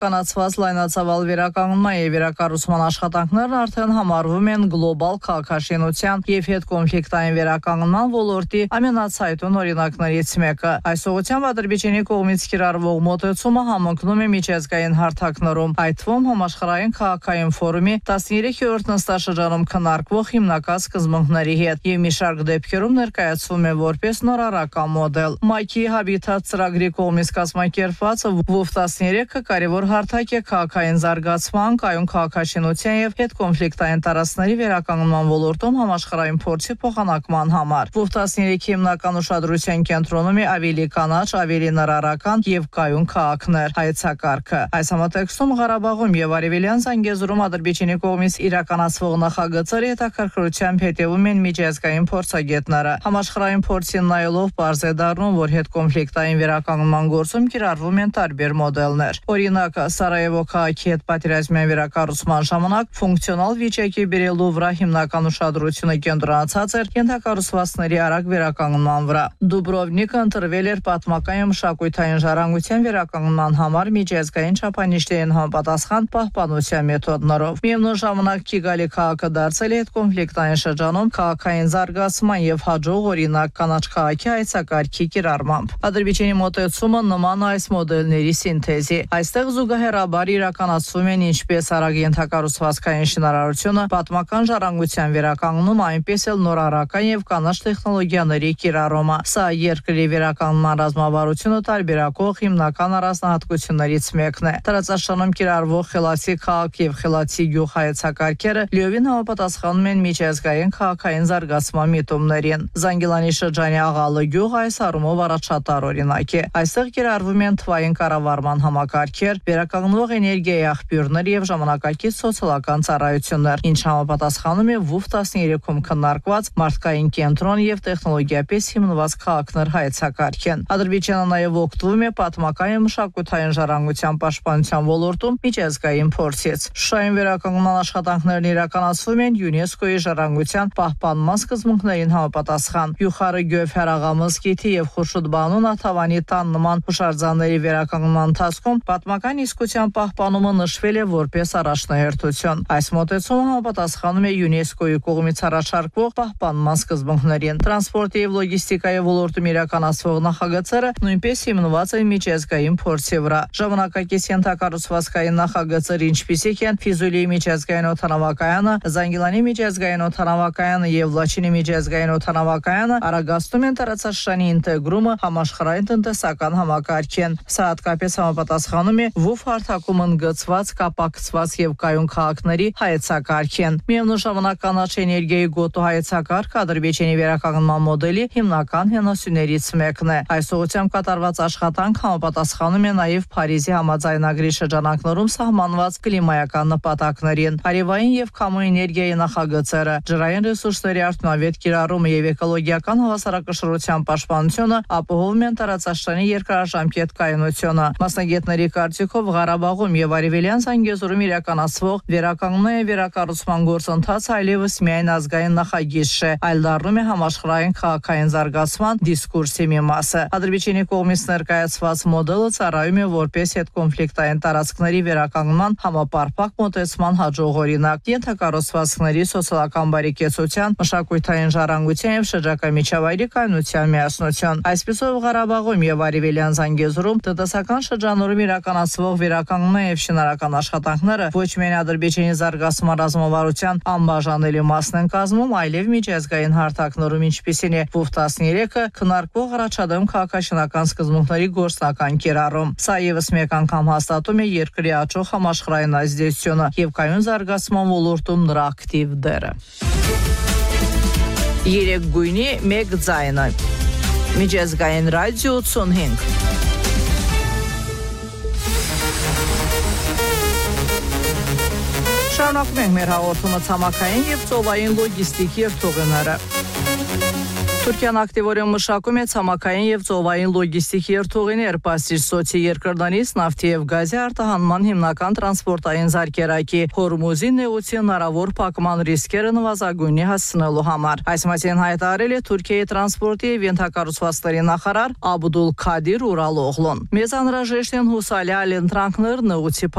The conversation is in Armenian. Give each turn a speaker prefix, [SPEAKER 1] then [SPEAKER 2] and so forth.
[SPEAKER 1] Կանացված լայնածավալ վերականգնման եւ վերակառուցման աշխատանքներն արդեն համարվում են գլոբալ քաղաքաշինության եւ հետկոնֆլիկտային վերականգնման ոլորտի ամենացայտուն օրինակներից մեկը։ Այս ուղղությամբ Ադրբեջանի կողմից կիրառվող մոտեցումը համընկնում է միջազգային հարթակներում, այդ թվում համաշխարհային քաղաքային ֆորումի 13-րդ նստաշրջանում քննարկվող հիմնական սկզբունքների հետ եւ մի շարք դեպքերում ներկայացվում է որպես նորարարական մոդել։ Մայքի Habitat ծրագրի կողմից կազմակերպված WUF-13-ը կարևոր հարթակ է քաղաքային զարգացման, կայուն քաղաքաշինության եւ հետկոնֆլիկտային տարածքների վերականգնման ոլորտում համաշխարհային փորձի փոխանակման համար։ WUF-13-ի հիմնական ուշադրության կենտրոնում է ավելի կանաչ, ավելի նորարարական եւ կայուն քաղաքներ հայեցակարգը։ Այս համատեքստում Ղարաբաղում եւ Արևելյան Զանգեզուրում Ադրբեջանի կողմից իրականացվող նախագծերի հետաքրքրությամբ հետևում են միջազգային փորձագետները։ Համաշխարհային փորձին նայելով բարձ է դառնում, որ հետկոնֆլիկտային վերականգնման գործում կիրառվում են տարբեր մոդելներ։ Օրինակ, Սարայևո քաղաքի հետ պատերազմյան վերակառուցման ժամանակ ֆունկցիոնալ վիճակի բերելու վրա հիմնական ուշադրությունը կենտրոնացած էր ենթակառուցվածքների արագ վերականգնման վրա։ Դուբրովնիկը ընտրվել էր պատմական եւ մշակութային ժառանգության վերականգնման համար միջազգային չափանիշներին համապատասխան պահպանության մեթոդներով։ Միևնույն ժամանակ Կիգալի քաղաքը դարձել է հետկոնֆլիկտային շրջանում քաղաքային զարգացման եւ հաջող օրինակ կանաչ քաղաքի հայեցակարգի կիրառմամբ։ Ադրբեջանի մոտեցումը նման այս մոդելների սինթեզի։ Այստեղ զուգահեռաբար իրականացվում են ինչպես արագ ենթակառուցվածքային շինարարությունը, պատմական ժառանգության վերականգնում, այնպես էլ նորարարական եւ կանաչ տեխնոլոգիաների կիրառումը։ Սա երկրի վերականգնման ռազմավարությունը տարբերակող հիմնական առանձնահատկություններից մեկն է։ Տարածաշրջանում կիրառվող խելացի քաղաք եւ խելացի գյուղ հայեցակարգերը լիովին համապատասխանում են միջազգային քաղաքային զարգացման միտումներին։ Զանգիլանի շրջանի Աղալը գյուղը այս առումով առաջատար օրինակ է։ Այստեղ կիրառվում են թվային կառավարման համակարգեր, վերականգնվող էներգիայի աղբյուրներ եւ ժամանակակից սոցիալական ծառայություններ, ինչ համապատասխանում է WUF-13-ում քննարկված մարդկային կենտրոն եւ տեխնոլոգիապես հիմնված քաղաքներ հայեցակարգեն։ Ադրբեջանը նաեւ օգտվում է պատմական եւ մշակութային ժառանգության պաշտպանության ոլորտում միջազգային փորձից։ Շուշային վերականգնման աշխատանքներն իրականացվում են ՅՈՒՆԵՍԿՕ-ի ժառանգության պահպանման սկզբունքներին համապատասխան։ Յուխարը Գյոֆ Հերաղամզկիթի եւ Խուրշուդբանու Նաթավանի տան նման հուշարձանների վերականգնման ընթացքում պատմական իսկության պահպանումը նշվել է որպես առաջնահերթություն։ Այս մոտեցումը համապատասխանում է ՅՈՒՆԵՍԿՕ-ի կողմից առաջարկվող պահպանման սկզբունքներին։ Տրանսպորտի եւ լոգիստիկայի ոլորտում իրականացվող նախագծերը նույնպես հիմնված են միջազգային փորձի վրա։ Ժամանակակից ենթակառուցվածքային նախագծեր, ինչպիսիք են Ֆիզուլիի միջազգային օդանավակայանը, Զանգիլանի միջազգային օդանավակայանը եւ Լաչինի միջազգային օդանավակայանը, արագացնում են տարածաշրջանի ինտեգրումը համաշխարհային տնտեսական համակարգին։ Սա հատկապես համապատասխանում է WUF հարթակում ընդգծված կապակցված եւ կայուն քաղաքների հայեցակարգին։ Միևնույն ժամանակ կանաչ էներգիայի գոտու հայեցակարգը Ադրբեջանի վերականգնման մոդելի հիմնական հենասյուներից մեկն է։ Այս ուղղությամբ կատարված աշխատանք համապատասխանում է նաեւ Փարիզի համաձայնագրի շրջանակներում սահմանված կլիմայական նպատակներին։ Արևային եւ քամու էներգիայի նախագծերը, ջրային ռեսուրսների արդյունավետ կիրառումը եւ էկոլոգիական հավասարակշռության պաշտպանությունը ապահովում են տարածաշրջանի երկարաժամկետ կայունությունը։ Մասնագետների կարծիքով Ղարաբաղում եւ Արևելյան Զանգեզուրում իրականացվող վերականգնման եւ վերակառուցման գործընթացը այլևս միայն ազգային նախագիծ չէ, այլ դառնում է համաշխարհային քաղաքային զարգացման դիսկուրսի մի մասը։ Ադրբեջանի կողմից ներկայացված մոդելը ծառայում է որպես հետկոնֆլիկտային տարածքների վերականգնման համապարփակ մոտեցման հաջող օրինակ, ենթակառուցվածքների սոցիալական բարեկեցության, մշակութային ժառանգության եւ շրջակա միջավայրի կայունության միասնություն։ Այսպիսով Ղարաբաղում եւ Արևելյան Զանգեզուրում տնտեսական շրջաններում իրականացվող վերականգնման եւ շինարարական աշխատանքները ոչ միայն Ադրբեջանի զարգացման ռազմավարության անբաժանելի մասն են կազմում, այլև միջազգային հարթակներում, ինչպիսին է WUF-13-ը, քննարկվող առաջադեմ քաղաքաշինական սկզբունքների գործնական կիրառում։ Սա եւս մեկ անգամ հաստատում է երկրի աճող համաշխարհային ազդեցությունը եւ կայուն զարգացման ոլորտում նրա ակտիվ դերը։ Երեք գույնի մեկ ձայնը։ Միջազգային ռադիո 85։ Շարունակում ենք մեր հաղորդումը ցամաքային եւ ծովային լոգիստիկի երթուղիները։ Թուրքիան ակտիվորեն մշակում է ցամաքային եւ ծովային լոգիստիկի երթուղիներ, Պարսից երկրներից նավթի եւ գազի արտահանման հիմնական տրանսպորտային զարկերակի Հորմուզի նեղուցի հնարավոր փակման ռիսկերը նվազագույնի հասցնելու համար։ Այս մասին հայտարարել է Թուրքիայի տրանսպորտի եւ ենթակառուցվածքների նախարար Աբդուլ Քադիր Ուրալօղլուն։ Մեծ անհրաժեշտ են հուսալի այլընտրանքներ նեղուցի